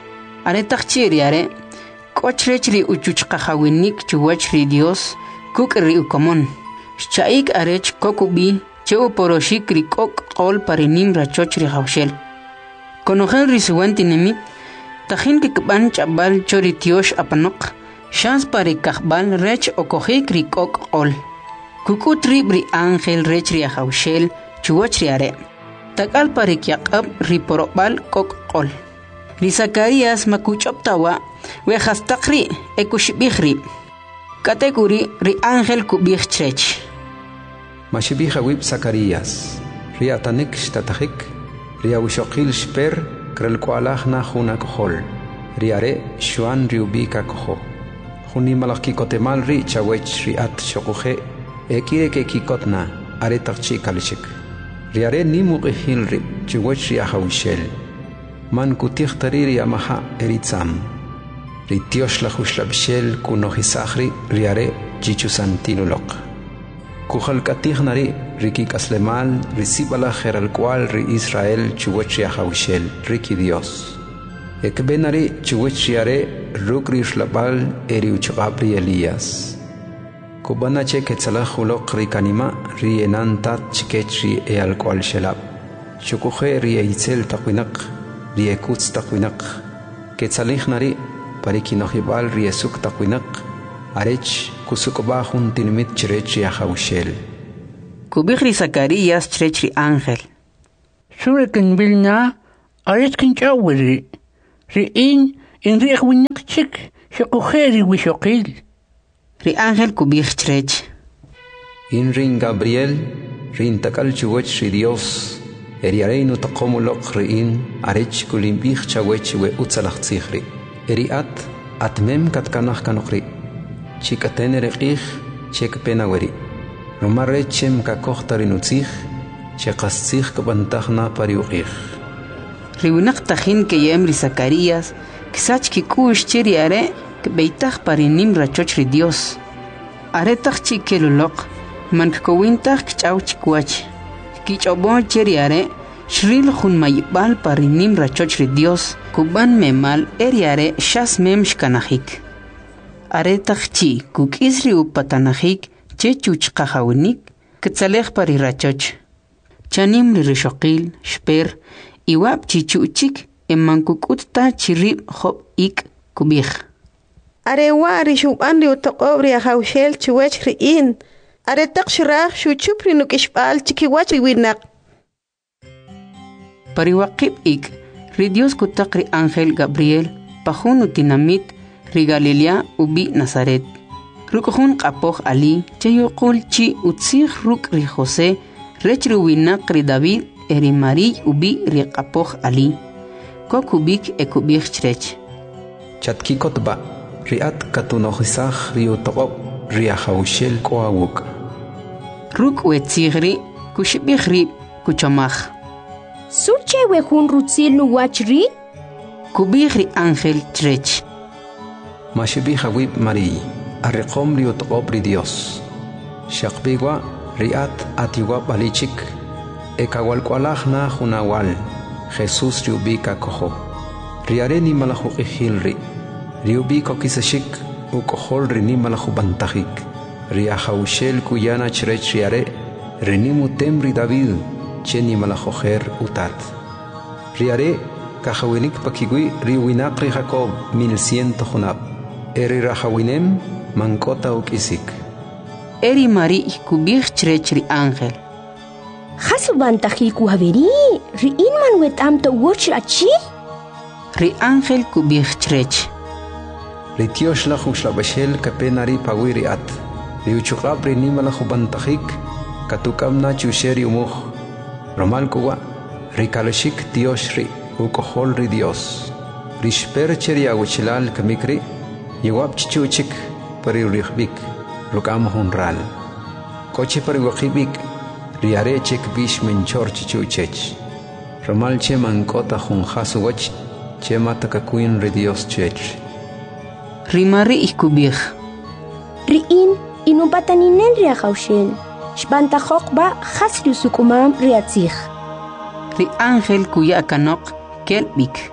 Speaker 10: are taqchi ri are kochrech ri uchuchqajawinik chuwach ri Dios kuk ri ukomon shaik arech kokubi cheu poroshik ri kok qol parinim rachoch ri hawshel konogel ri suwantinimit tajin kikban chabal chori tiosh apanok shans pari kahbal rech okojik ri kok qol kukut ri bri ángel rech ri hawshel chuwach ri are takal pari kyaqab ri porobal kok qol ri Zacarías makuchoptawa we hastaqri ekushbihri kategori ri ángel kubih chrech
Speaker 11: Mashibija wib Zacarías riatanik shtatajik riawishoqil shper krelkualajna juna kohol riare shuan riubika koho juni malaki kotemal ri chawech riat shokuje ekire ke kikotna are takchi kalishik riare nimuqihil ri chawech riahawishel man kutih tariri amaha eritzam ritiosh la hushlabshel kunohisahri riare chichusantinulok Kujal katijnari riki kaslemal risibala geral cual ri Israel chuwechia hawshel riki Dios ekbenari chuwechiare rukri shlabal eri uchabri Elías kubana che ketzalajulok ri kanima ri enantat chikechri e al cual shelab chukuje ri eitzel taquinak ri ekutz taquinak ketzalijnari parikinohibal ri esuk taquinak arech kusukba juntinimit chrechi ahawshel
Speaker 10: Kubihri Zacarías Trechri Ángel.
Speaker 12: Surikin Vilna, Ariskin Chawiri, Riin, in Riechwinak Chik, Shakujeri Wishokil.
Speaker 10: Ri Ángel Kubih Trech.
Speaker 11: In Rin Gabriel, Rin Takal Chuwech Ri Dios, Eriareinu Takomulok Riin, Arech Kulimbich Chawech we Utzalach Zichri. Eriat, Atmem Katkanach Kanokri, Chikaten Rekich, Chek Penaweri. Romarechem Kakochtarinuzich, Chekasich Kabantachna Pariuich.
Speaker 10: Riunak Tajin que yemri Zacarías, Ksach Kikush Cheriare, Beitach Parinim Rachochri Dios. Aretach Chikelulok, Mankowintach Chauchquach, Kichobon Cheriare, Shril Hun Mayibal Parinim Rachochri Dios, Kuban Memal Eriare Shas Mem Shkanahik. Aretach Chi, Kuk Isri Upatanahik, Chechuch Kahawinik, Ketzalech Parirachoch. Chanim Rishoqil, Sper, Iwab Chichuchik, Emankukutta Chirib Hop Ik, Kubich.
Speaker 13: Arewa Rishuban Riutokobri Haushel Chuech Riin. Aretak Shirach Shuchupri Nukishpal Chikiwachi Winak.
Speaker 10: Pariwakib Ik, Ridios Kutakri Ángel Gabriel, Pajun Utinamit, Rigalilia Ubi Nazaret. Rukhun Qapoch Ali, Chayokul Chi Utsig Ruk Ri Jose, Rechruwinak Ri David, Erimari Ubi Ri Qapoch Ali. Kokubik Ekubich Trech.
Speaker 11: Chatkikotba, Riat Katunohisach Riutop, Riahaushel Koawuk.
Speaker 10: Ruk Wetzigri, Kushibihri, Kuchamach.
Speaker 14: Suche Wehun Rutzil Nuwachri?
Speaker 10: Kubihri Ángel Trech.
Speaker 11: Mashibiha Wib Marie. Arreqom riutop ri Dios. Shakbigwa riat atiwa balichik. Ekawalkwalachna junawal. Jesús riubika koho. Riareni malajuqihilri. Riubiko kisashik. Ukohol rini malajubantahik. Riahaushel kuyana chrech riare. Renimu temri David. Cheni malajoher utat. Riare kahawinik pakigui riuinakri Jacob mil ciento junab. Eri rahawinem. Mankota ukisik.
Speaker 10: Eri Mari Kubich Trechri Ángel.
Speaker 14: Hasubantahi kuhaveri, Riin Manuet Amto Watch Achi?
Speaker 10: Ri Ángel Kubich Trech.
Speaker 11: Ritiosh la Huslabashel Kapenari Pawiri At. Riuchukabri Nimala Hubantahik, Katukamna Chusheri Umuch. Romal Kuwa, Rikalashik Tioshri, Ukohol Ri Dios. Rishper Cheria Wichilal Kamikri, Yewab Chichuchik. Pariurihbik, Rukam Honral. Coche Pariwakibik, Riare Chek Bish Menchor Chichuchech. Ramal Cheman Kota Hunhasuwach, Chematakakuin Ridios Chech.
Speaker 10: Rimari Ikubich.
Speaker 14: Riin, Inubataninen Riahaushel. Shbantahokba Hasriusukumam Riatzich.
Speaker 10: Ri Ángel Kuyakanok Kelbik.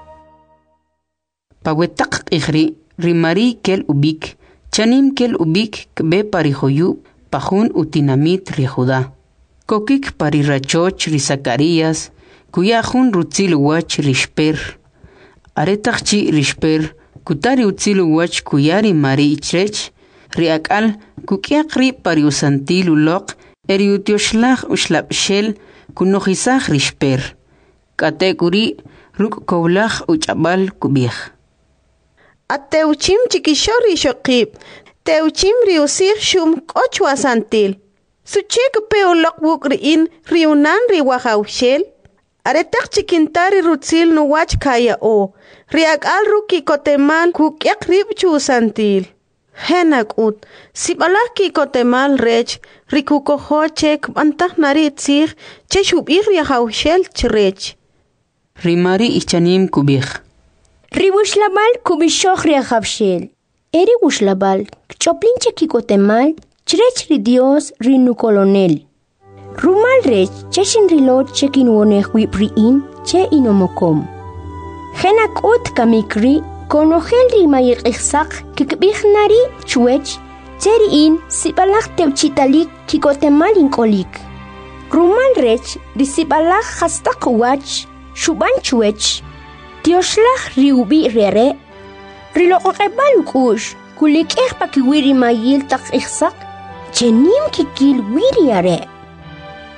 Speaker 10: Pawetak Ihri, Rimari Kel Ubik. Chanim kel ubik kbe parijoyu pajun utinamit rijuda. Kokik parirachoch ri Zacarías, kuyajun rutzilu wach rishper. Aretachchi rishper, kutari utzilu wach kuyari mari ichrech, riakal kukiakri pariusantilu lok, eriutioshlag ushlapshel kunojisaj rishper. Katekuri ruk kowlaj uchabal kubich.
Speaker 13: Ateuchim chikishori shokib. Teuchim riusir shum kochwa santil. Suchek peolok wuk riin riunan riwahaushel. Aretak chikintari rutzil nuwach kaya o. Riak al ruki kotemal kukyak ribchu santil. Henak ut. Sibalaki kotemal rech. Rikukoho chek bantah narit sir. Cheshub riahaushel chrech.
Speaker 10: Rimari ichanim kubich.
Speaker 14: Ribuslabal kubishoch riahavshel. Eri buslabal, choplinche kikotemal, chrech ri Dios rinu colonel. Rumal rech, cheshin rilot chekin wonech wip riin, che inomokom. Henak ut kamikri, konogel ri mayik ihsak, kikbich nari, chuech, cheriin, sibalach teuchitalik, kikotemal inkolik. Rumal rech, risibalach hastak wach, shuban chuech. Dioslach riubi rere. Rilokokebal kush. Kulik eh pakiwiri mayil tak ihsak. Chenim kikil wiri are.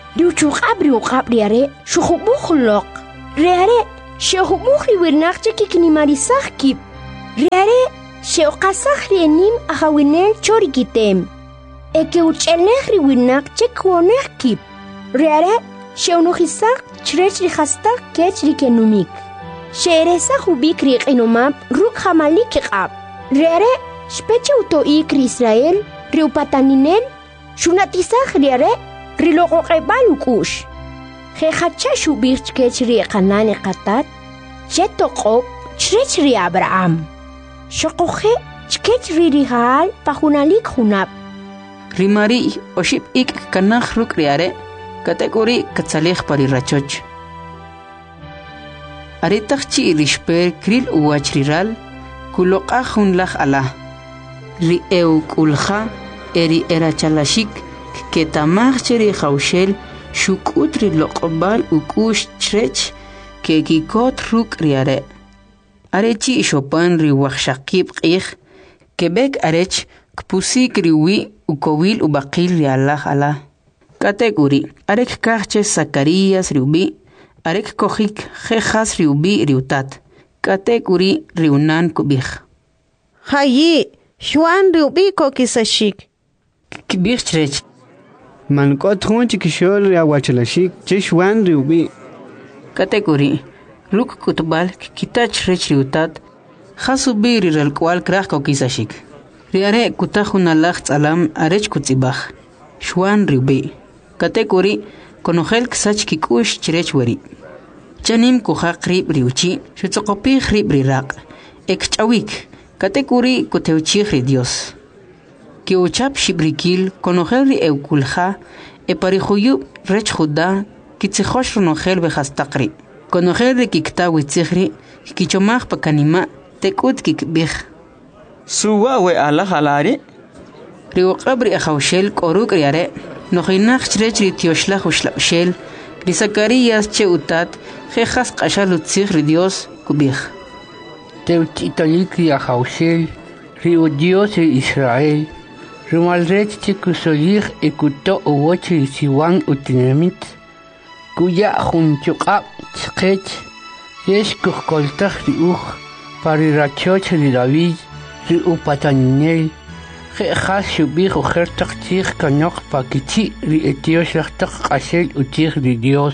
Speaker 14: riu chuqab riu qab riare shukhubukh loq riare shehubukh riwirnaq chekikni marisakh kip riare sheuqasakh rienim ahawinel chorikitem eke uchelnekh riwirnaq chekwonekh kip riare sheunuhisak chrech rihastak kech rikenumik Sheresa hubik riqinumab ruk hamalik qab riare speche utoik Israel riupataninen shunatisakh riare riloqoqebal ukush Khechacha shubik kech riqanani qatat chetoqob chrech ri Abraham Shoqoje chkech ririhal pahunalik hunab
Speaker 10: Rimari oship ik kanakh ruk riare kategori katsalekh pari rachoch Aritachchi rishper kril uachriral kuloqa hunlach ala ri eu kulha eri erachalashik ketamach cheri khawshel shukutri loqbal ukush chrech kekikot ruk riare arechi shopan ri wakhshaqib qih kebek arech kpusik riwi ukowil ubaqil ri allah ala kategori arek kachche Zacarías riubi Arek kohik jejas riubi riutat. Kategori riunan kubich.
Speaker 13: Hayi, Juan riubi kokisashik.
Speaker 10: Kibich trech.
Speaker 4: Man kot hun chikishol riawachalashik, che Juan riubi.
Speaker 10: Kategori ruk kutbal kitach rech riutat. Hasubi riral kwal krach kokisashik. Riare kutahun alach alam arech kutzibach. Juan riubi. Kategori Konogel ksach kikush chirech wari. Chanim kuha krib riuchi, shutsokopi krib rirak. Ek chawik, kategori kuteuchi Dios. Kiuchap shibrikil, konogel ri eukulha, e parihuyub rech juda, kitzihosh ronogel behastakri. Konogel ri kikta witzihri, kichomach pakanima, tekut kikbich.
Speaker 7: Suwa we ala halari?
Speaker 10: Riuqabri ahawshel koruk riare. Nohinach chrech ri tioshlach ushlabshel, ri Zacarías che utat, jejas qashal utzich ri Dios kubich.
Speaker 12: Teutitalik ri ahawshel, ri u Dios ri Israel, ri malrech che kusolich e kuto uwoch ri siwan utinemit, kuya junchuqab chqech, yesh kuhkoltach ri uch, pari rachoch ri David, ri upataninel, Khas shubih uhertak tig kanok pakichi ri etios lachtak qashel utig ri Dios.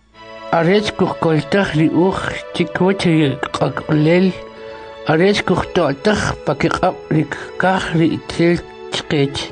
Speaker 12: Arech kuhkoltak ri uch chikwach ri qaklel. Arech kuhtotak pakiqab ri kah ri itel chqech.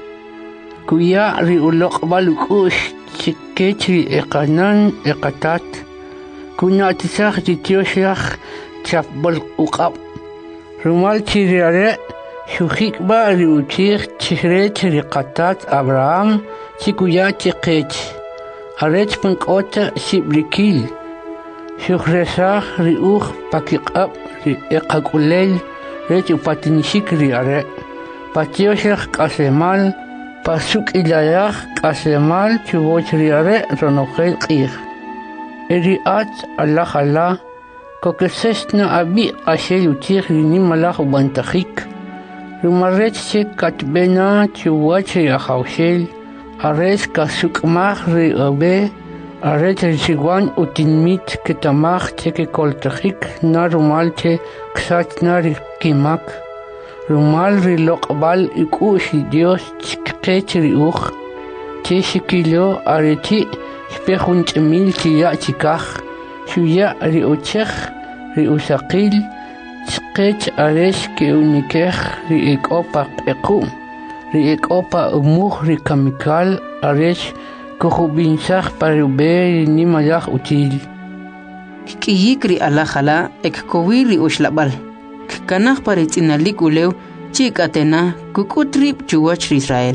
Speaker 12: Kuya ri ulok balukush chikech ri eqanan eqatat. Kuna tisach ri tios lach chapbal uqab. Rumal chiriare Shukik ba riuchich chirech riqatat Abraham chikuya chiqech. Arech punkota shibrikil. Shukresach riuch pakiqab ri eqakulel rech upatinishik riare. Patioshach kasemal pasuk ilayach kasemal chuboch riare ronogel qih. Eriat Allah Allah kokesesna abi qashel uchich rinimalach ubantachik. Rumarech katbena chuwach yahawshel, ares kasukmach ri obe, ares rishiguan utinmit ketamach cheke koltachik na rumal che ksach na rikimak, rumal ri lokbal ikushi Dios chkech ri uch, che shikilo areti spechunch emil chiya chikach, shuya ri uchech ri usaqil, Chqech aresh ke unikech ri ekopa eku, ri ekopa umuch ri kamikal aresh kuhubinsach parube ri nimalach util.
Speaker 10: Kiyik ri alakhala ek kowir ri ushlabal. Kanach parit inalik ulew chik atena kukutrip chuwach ri Israel.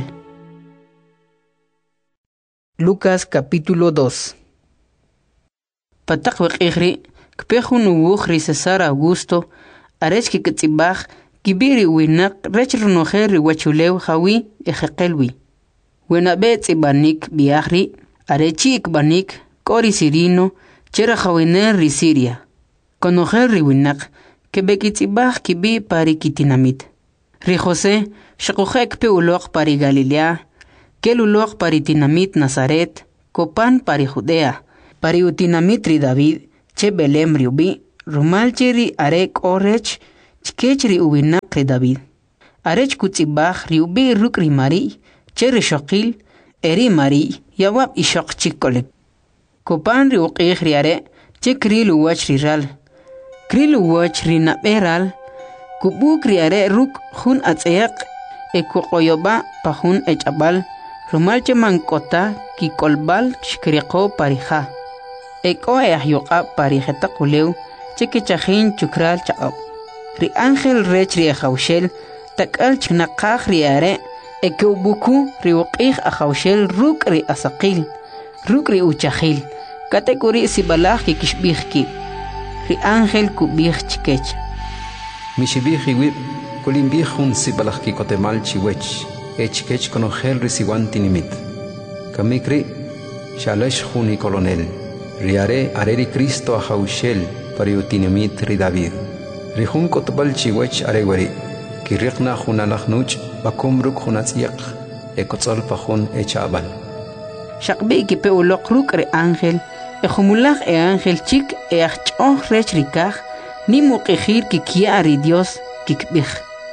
Speaker 5: Lucas capítulo dos.
Speaker 10: Patak wekihri kpehun uwuch ri Cesar Augusto Arech ki kitzibach kibiri winak rech runojer ri wachulew hawi ejekelwi. Wena bet ibanik biahri arechi ikbanik kori sirino chera hawiner ri Siria. Konojer ri winak kebekitzibach kibi pari kitinamit. Ri Jose shakojek pe ulok pari Galilea, kel ulok pari tinamit Nazaret, copan pari Judea, pari utinamit ri David, che Belem ri ubi, rumal che ri arek orech, chkech ri ubinak ri David. Arech kutzibach ri ubi ruk ri Mari, che ri shokil, eri Mari, yawab ishok chikolik. Copan ri uqih ri are, che kri luwach ri ral. Kri luwach ri naberal, kubuk ri are ruk hun atzeyak, e kukoyoba pa hun echabal, rumal che mankota ki kolbal shkriqo parija. Eko e ahyuqa parijeta kuleu, che kichajin chukral chaab. Ri ángel rech ri ajawshel, takal chnaqaj ri are, eke ubuku ri uqih ajawshel ruk ri asaqil, ruk ri uchajil, katekuri sibalaj ki kishbij ki. Ri ángel kubij chikech.
Speaker 11: Mishibij iwib, kulimbij hun sibalaj ki kotemal chiwech, echkech konojel ri siwan tinimit. Kamikri, shalesh hun i kolonel, ri are areri Cristo ajawshel, pari utinimit ri David. Ri hun kotbal chiwech are wari, ki riqna hunalaj nuch, bakum ruk hunatziyaq, ekotzol pa hun echabal.
Speaker 10: Shakbi ki pe ulok ruk ri ángel, e jumulaj e ángel chik e achchoh rech rikaj, ni muqijir ki kia ri Dios kikbij.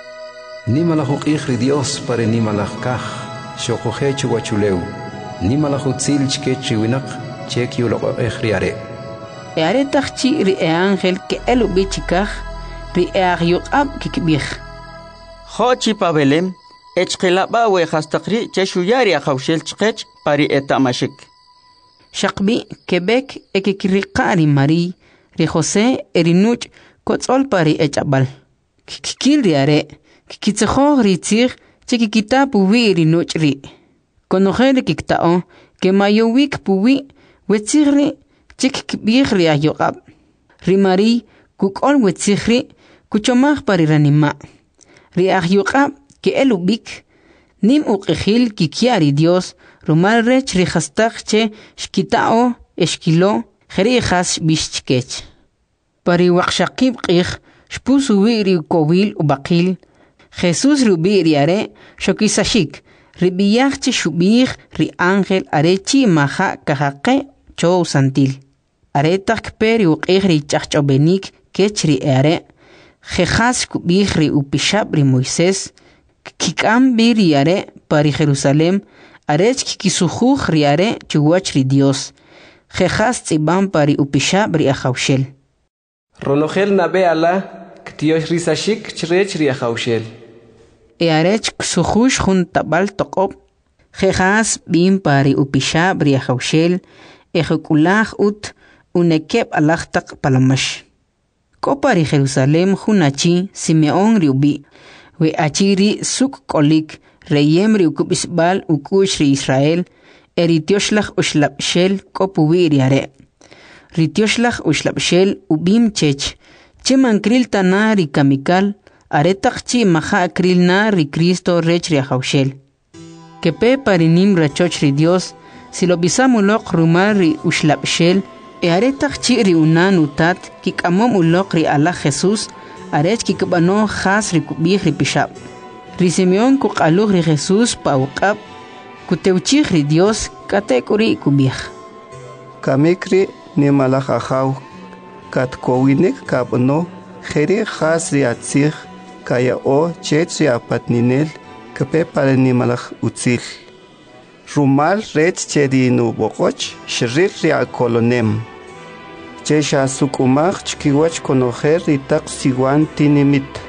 Speaker 11: Ni malajuqij ri Dios pare ni malajkaj, shokoje chuwachuleu, ni malajutzil chkech riwinak, chek yuloqej ri are.
Speaker 10: E are takchi ri e ángel ke elu bichikaj, ri e ahyuqab kikbij.
Speaker 7: Xochi pa Belem, echqilaba we hastaqri cheshuyari ajawshel chqech pari etamashik.
Speaker 10: Shakbi Quebec ekikriqari Mari, ri José erinuch kotzol pari echabal. Kikil ri are, kikitzejo ri tzig, chekikita puwi erinuch ri. Konojel kiktao, ke mayowik puwi, wetzigri, chekikbij ri ayoqab. Ri Mari, kukol wetzigri, kuchomaj pari ranima. Ri ayoqab, ke elubik, nim uqijil kikiari Dios, rumal rech ri hastaq che shkitao eshkilo jeri has bishchkech. Pari waqshaqib qih shpusu ri kowil ubaqil Jesus rubi ri are shokisashik ribiyach che shubih ri ángel are chi maha kahaqe chow santil. Are tak peri uqih ri chachchobenik kech ri are jejas kubih ri upishab ri Moisés kikam bir ri are pari Jerusalem arech kikisujuj ri are chuwach ri Dios. Jejas tzibam pari upishab ri ajawshel.
Speaker 5: Ronojel nabe ala, ktiosh risashik chrech ri ajawshel.
Speaker 10: E arech ksujuj jun tabal toqob. Jejas bim pari upishab ri ajawshel. Ejekulaj ut unekeb alajtak palamash. Ko pari Jerusalem junachi Simeón ri ubi. We achiri suk kolik. Reyem ri ukubisbal ukush ri Israel, eritioslach ushlapshel kopuwi ri are. Ritioslach ushlapshel ubim chech, che mankril tana ri kamikal, aretak chi maha akril na ri Cristo rech ri ajawshel. Kepe parinim rachoch ri Dios, si lo bisamulok rumal ri ushlapshel, e aretak chi ri unan utat, kikamom ulok ri Allah Jesus, arech kikabano khas ri kubih ri pishab. Ri Simeón kuqaluj ri Jesús pauqab, kuteuchij ri Dios katekuri kubij.
Speaker 15: Kamikri ni malaj ajaw, katkowinik kabno, jeri khas ri atzij, kaya o chech ri apatninel, kape pare ni malaj utzil. Rumal rech chedi nu boqoch, shrir ri akolonem. Chesha sukumaj chkiwach konojer ri taq siwan tinimit.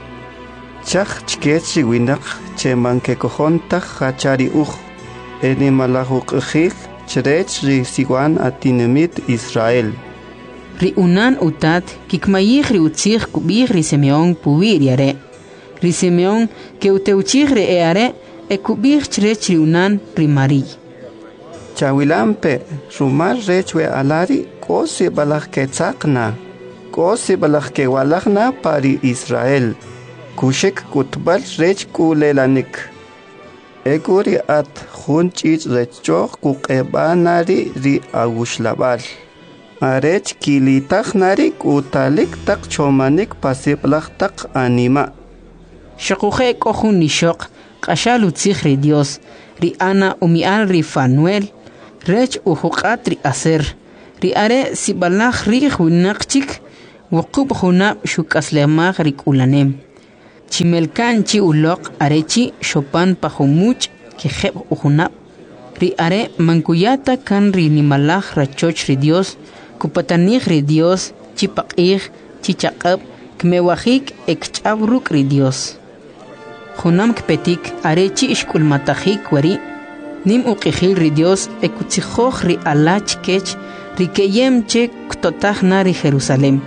Speaker 15: Chak chkech winak che manke kojonta hachari uj eni malajuk ujil chrech ri siwan atinemit Israel.
Speaker 10: Ri unan utat kikmayij ri utzij kubij ri Simeón puwi ri are. Ri Simeón ke uteuchij ri e are e kubij chrech ri unan ri Mari.
Speaker 15: Chawilampe rumal rechwe alari kosi balaj ketzakna, kosi balaj ke walajna pari Israel. Kushik kutbal rech kulelanik. Eguri at junchich rechoch kuqebanari ri agushlabal. Arech kilitach nari kutalik tak chomanik pasiplach tak anima.
Speaker 10: Shakuje kohun nishok, qashal utzich ri Dios, ri Ana umial ri Fanuel, rech uhuqat ri aser ri are sibalaj ri hunaqchik wuqub hunab shukaslemaj ri kulanem chimelkan chi uloq arechi shopan pajumuch ki jeb uhunab ri are mankuyata kan ri nimalaj rachoch ri Dios kupatanij ri Dios chipaqij chichaqab kmewajik ekchabruk ri Dios junam kpetik arechi ishkulmatajik wari nim uqijil ri Dios ekutzijoj ri alach kech ri keyem che ktotaj na ri Jerusalem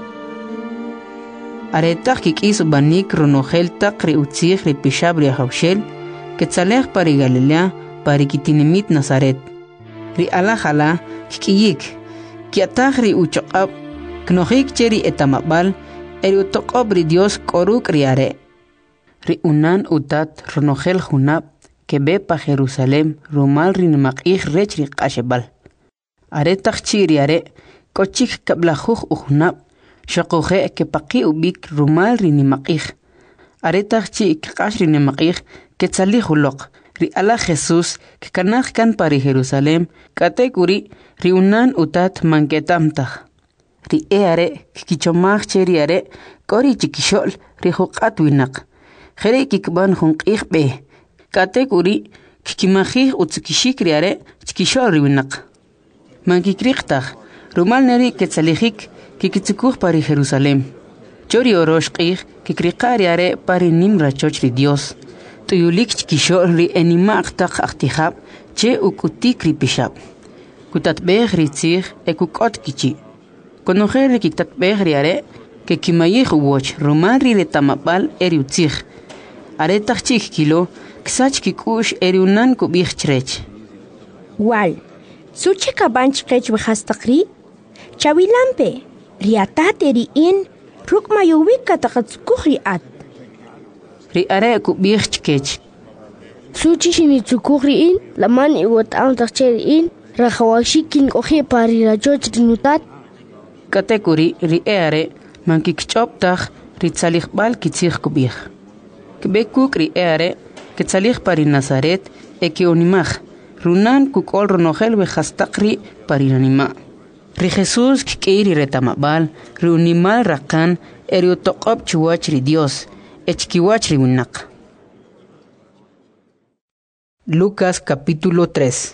Speaker 10: aretaj kikis banik ronojel taq ri utzij ri pishab ri hawshel ketzalej pari Galilea pari kitinimit Nazaret ri alajala kikiyik kiataj ri uchoqab knojik che ri etamabal eri utoqob ri Dios koruk ri are ri unan utat ronojel junab que ve pa Jerusalem rumal ri nimaqij rech ri qashebal aretaj chi ri are kochik kablajuj ujunab shaqoje que paqi ubik rumal ri nimaqij aretaj chi qash ri nimaqij que tzalij uloq ri ala Jesús que kanaj kan pari Jerusalem katekuri ri unan utat manketamtaj ri e are kichomaj che ri are kori chikishol ri juqat winaq jere kikban junqij be katekuri kikimajij utzikishik ri are chikishol ri winaq mankikriqtaj rumal neri que tzalijik kikitzikuj pari Jerusalem chori oroshqij kikriqa ri are pari nim rachoch ri Dios tuyulik chikishol ri enimaq taq aqtijab che ukutik ri pishab kutatbej ri tzij ekukot kichi konojer ri kitatbej ri are que kimayij uwoch rumal ri retamabal eri utzij are taj chik kilo ksach kikush eri unan kubij chrech
Speaker 14: wal suche kabanch kech wihastaqri chawilampe riatat eri in ruk mayuwik kataqatzkuj riat
Speaker 10: ri are kubij chkech
Speaker 16: suchi shinitzukuj ri in laman iwat antaq che ri in rajawashik kinkoji pari rachoch rinutat
Speaker 10: katekuri ri are mankikchoptaj ri tzaliqbal kitzij kubij kbekuk ri are que tzalij pari Nazaret e que onimaj runan kukol ronojel wejastaqri pari ranima ri Jesús kikiri retamabal ri unimal rakan eri utoqob chuwach ri Dios echkiwach ri winaq. Lucas capítulo tres.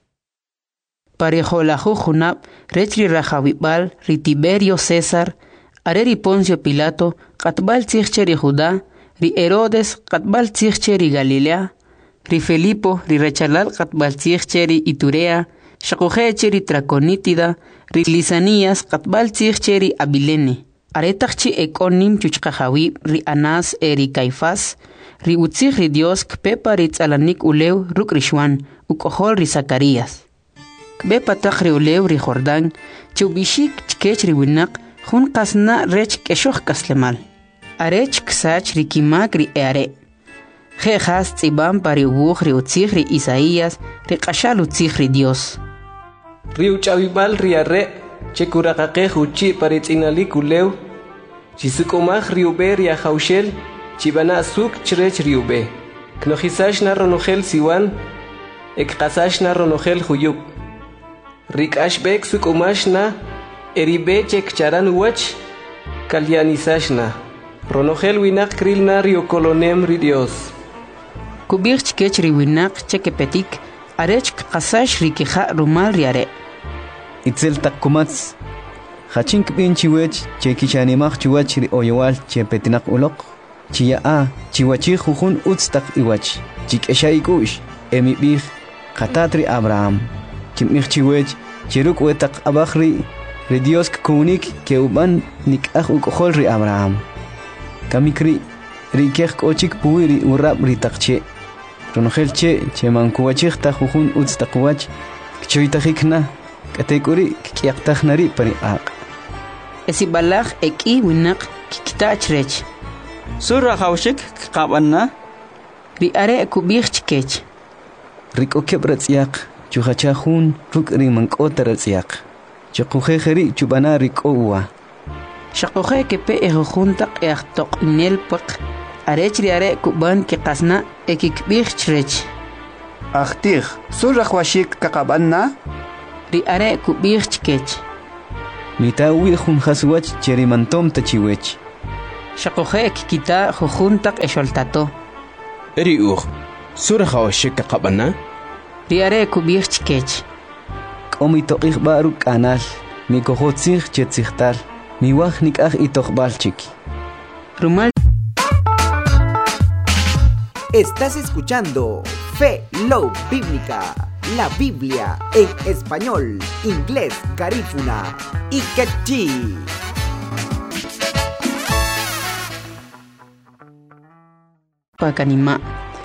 Speaker 10: Pari jolaju junab rech ri rajawibal ri Tiberio César are ri Poncio Pilato qatbal tzij ri Judá ri Herodes qatbal tzij ri Galilea ri Felipo ri rechalal qatbal tzij ri Iturea shaqoje ri Traconítida ri Lisanías qatbal tzij ri Abilene aretaj chi ekonim chuchqajawi ri Anás eri Caifás ri utzij ri Dios kpepa ri tzalanik ulew ruk ri Xuan ukojol ri Zacarías kbepa taq ri ulew ri Jordán chubishik chkech ri winaq jun qasna rech keshoj kaslemal arech ksach ri kimak ri eare jejas tzibam pari ubuj ri utzij ri Isaías ri qashal utzij ri Dios
Speaker 5: ri uchawibal ri are chekuraqaqej uchi pari tzinalik ulew chisukumaj ri ube ri ajawshel chibana suk chrech ri ube knojisash na ronojel siwan ekqasash na ronojel huyuk ri kashbek sukumash na eribe chekcharan wach kalyanisash na ronojel winaq kril na ri okolonem ri Dios
Speaker 10: kubij chkech ri winaq chekepetik arech qasash ri kija rumal ri are
Speaker 17: itzel takkumats khachink bin chiwech chekichanimaj chiwach ri oyowal chepetinaq uloq chiya a chiwachi jujun utstak iwach chikeshay kush emibij qatatri Abraham chimij chiwech chiruk wetaq abajri ri Dios kunik ke uban nikaj ukojol ri Abraham kamikri ri kej kochik puiri urab ri taqche ronojel che cheman kuwachij ta jujun utstak wach kchoitajikna katekuri kiaqtajnari pari aq
Speaker 10: esibalaj eki winaq kikitach rech
Speaker 7: sura hawshik qabanna
Speaker 10: ri are kubij chkech
Speaker 17: rik okebratsiaq chujachajun ruk ri mankota ratsiaq chquje khari chubana rik owa
Speaker 10: shaqoje kepe ejujun taq eaqtoq inel paq arech ri are kuban ki qasna ekikbij chrech
Speaker 15: Ahtih, surahwashik kakabana?
Speaker 10: Ri are kubir chkech.
Speaker 17: Mitawi hun haswach cherimantom tachiwech.
Speaker 10: Shakohek kita jujuntak esholtato.
Speaker 6: Eri ur, surahwashik kakabana?
Speaker 10: Ri are kubir chkech.
Speaker 17: Omito ikhbaru kanal, mi kohotzig chetzigtal, mi waj nikaj itochbalchik.
Speaker 10: Rumal.
Speaker 18: Estás escuchando Fe Low Bíblica, la Biblia en español, inglés, garífuna y quechí.
Speaker 10: Pakanima.